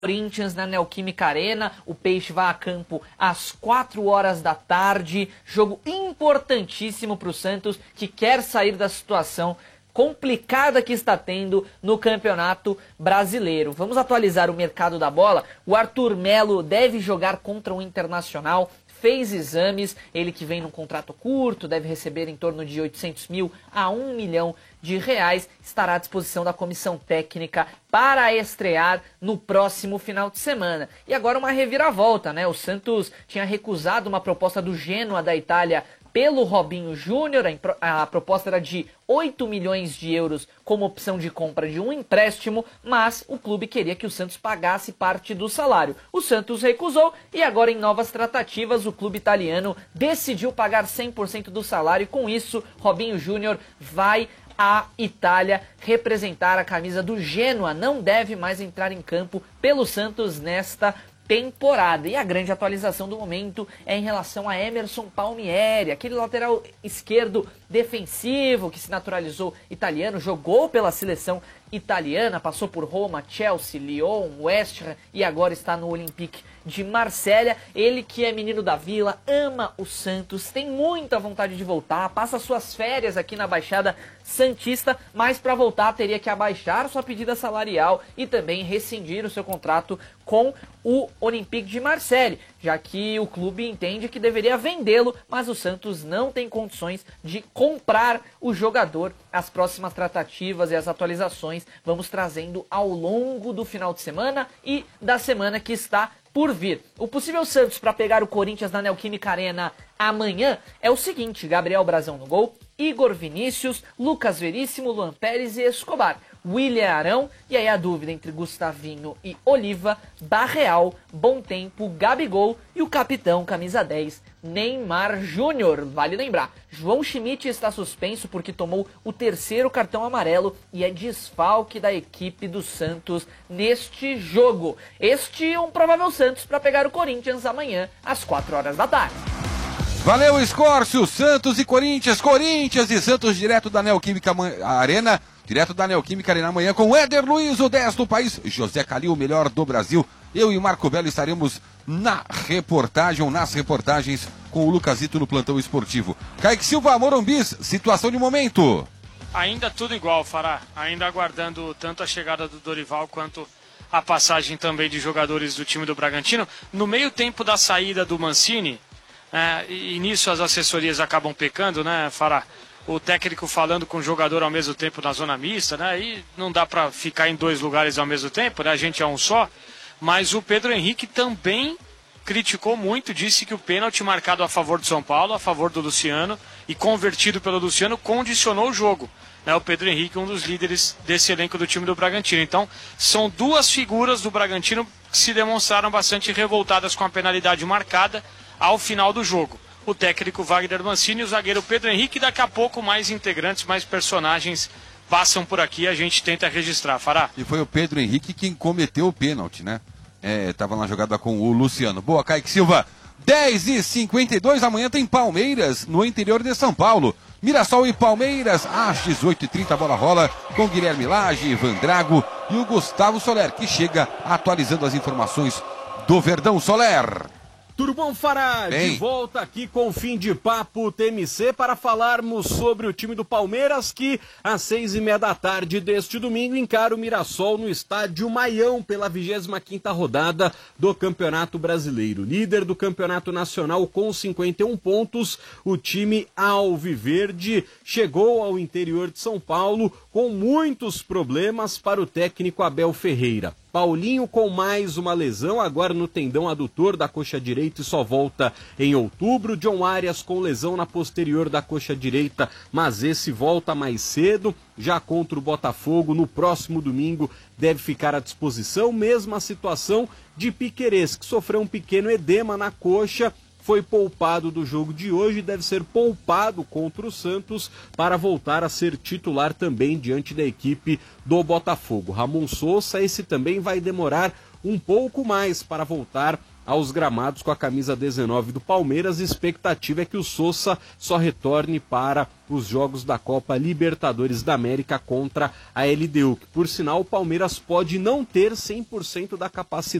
Corinthians na Neoquímica Arena, o Peixe vai a campo às 4 horas da tarde, jogo importantíssimo para o Santos, que quer sair da situação complicada que está tendo no Campeonato Brasileiro. Vamos atualizar o mercado da bola. O Arthur Melo deve jogar contra o Internacional, fez exames, ele que vem num contrato curto, deve receber em torno de 800 mil a 1 milhão de reais, estará à disposição da comissão técnica para estrear no próximo final de semana. E agora uma reviravolta, né? O Santos tinha recusado uma proposta do Genoa da Itália pelo Robinho Júnior, a proposta era de 8 milhões de euros como opção de compra de um empréstimo, mas o clube queria que o Santos pagasse parte do salário. O Santos recusou e agora em novas tratativas o clube italiano decidiu pagar 100% do salário e com isso Robinho Júnior vai à Itália representar a camisa do Genoa, não deve mais entrar em campo pelo Santos nesta temporada. E a grande atualização do momento é em relação a Emerson Palmieri, aquele lateral esquerdo defensivo que se naturalizou italiano, jogou pela seleção italiana, passou por Roma, Chelsea, Lyon, West Ham e agora está no Olympique de Marselha. Ele que é menino da Vila, ama o Santos, tem muita vontade de voltar, passa suas férias aqui na Baixada Santista, mas para voltar teria que abaixar sua pedida salarial e também rescindir o seu contrato com o Olympique de Marselha, já que o clube entende que deveria vendê-lo, mas o Santos não tem condições de comprar o jogador. As próximas tratativas e as atualizações vamos trazendo ao longo do final de semana e da semana que está por vir. O possível Santos para pegar o Corinthians na Neoquímica Arena amanhã é o seguinte: Gabriel Brazão no gol, Igor Vinícius, Lucas Veríssimo, Luan Pérez e Escobar, William Arão, e aí a dúvida entre Gustavinho e Oliva, Barreal, Bom Tempo, Gabigol e o capitão camisa 10, Neymar Júnior. Vale lembrar, João Schmidt está suspenso porque tomou o 3º cartão amarelo e é desfalque da equipe do Santos neste jogo. Este é um provável Santos para pegar o Corinthians amanhã às 4 horas da tarde. Valeu, Escórcio, Santos e Corinthians e Santos direto da Neoquímica Arena, amanhã com Éder Luiz, o 10 do país, José Calil, o melhor do Brasil. Eu e Marco Belo estaremos nas reportagens com o Lucasito no plantão esportivo. Kaique Silva, Morumbis, situação de momento. Ainda tudo igual, Fará, ainda aguardando tanto a chegada do Dorival quanto a passagem também de jogadores do time do Bragantino. No meio tempo da saída do Mancini, e nisso as assessorias acabam pecando, né, Fará? O técnico falando com o jogador ao mesmo tempo na zona mista, né? E não dá para ficar em 2 lugares ao mesmo tempo, né? A gente é um só. Mas o Pedro Henrique também criticou muito, disse que o pênalti marcado a favor do São Paulo, a favor do Luciano e convertido pelo Luciano, condicionou o jogo. Né? O Pedro Henrique, um dos líderes desse elenco do time do Bragantino. Então, são 2 figuras do Bragantino que se demonstraram bastante revoltadas com a penalidade marcada ao final do jogo. O técnico Wagner Mancini e o zagueiro Pedro Henrique. Daqui a pouco mais integrantes, mais personagens passam por aqui, a gente tenta registrar. Fará? E foi o Pedro Henrique quem cometeu o pênalti, né? Tava na jogada com o Luciano. Boa, Kaique Silva. 10h52, amanhã tem Palmeiras no interior de São Paulo. Mirassol e Palmeiras, às 18h30, a bola rola com Guilherme Lage, Ivan Drago e o Gustavo Soler, que chega atualizando as informações do Verdão. Soler. Tudo bom, Fará? De volta aqui com o Fim de Papo TMC para falarmos sobre o time do Palmeiras que às 6h30 da tarde deste domingo encara o Mirassol no estádio Maião pela 25ª rodada do Campeonato Brasileiro. Líder do Campeonato Nacional com 51 pontos, o time alviverde chegou ao interior de São Paulo com muitos problemas para o técnico Abel Ferreira. Paulinho com mais uma lesão, agora no tendão adutor da coxa direita e só volta em outubro. John Arias com lesão na posterior da coxa direita, mas esse volta mais cedo, já contra o Botafogo. No próximo domingo deve ficar à disposição. Mesma situação de Piquerez, que sofreu um pequeno edema na coxa, foi poupado do jogo de hoje, deve ser poupado contra o Santos para voltar a ser titular também diante da equipe do Botafogo. Ramon Sousa, esse também vai demorar um pouco mais para voltar aos gramados com a camisa 19 do Palmeiras. A expectativa é que o Sousa só retorne para os jogos da Copa Libertadores da América contra a LDU, que por sinal o Palmeiras pode não ter 100% da capacidade